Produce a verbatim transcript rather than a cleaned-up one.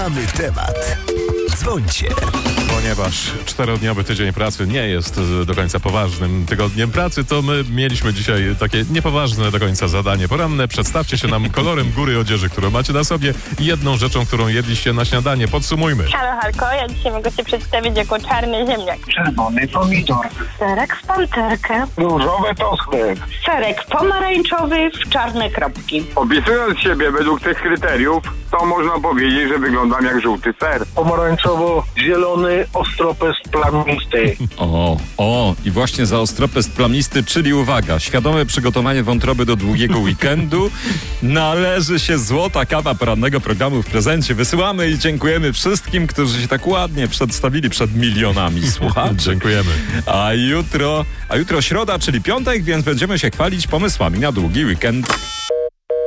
Mamy temat. Dzwońcie. Ponieważ czterodniowy tydzień pracy nie jest do końca poważnym tygodniem pracy, to my mieliśmy dzisiaj takie niepoważne do końca zadanie poranne. Przedstawcie się nam kolorem góry odzieży, którą macie na sobie i jedną rzeczą, którą jedliście na śniadanie. Podsumujmy. Halo, Halko, ja dzisiaj mogę się przedstawić jako czarny ziemniak. Czerwony pomidor. Serek w panterkę. Różowe tosty. Serek pomarańczowy w czarne kropki. Opisując siebie według tych kryteriów, to można powiedzieć, że wyglądam jak żółty ser. Pomarańczowo-zielony ostropest plamisty. O, o, i właśnie za ostropest plamisty, czyli uwaga, świadome przygotowanie wątroby do długiego weekendu. Należy się złota kawa porannego programu w prezencie. Wysyłamy i dziękujemy wszystkim, którzy się tak ładnie przedstawili przed milionami słuchaczy. Dziękujemy. A jutro, a jutro środa, czyli piątek, więc będziemy się chwalić pomysłami na długi weekend.